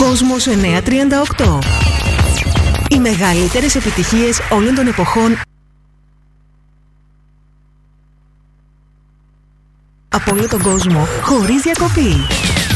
Κόσμος 938. Οι μεγαλύτερες επιτυχίες όλων των εποχών από όλο τον κόσμο, χωρίς διακοπή.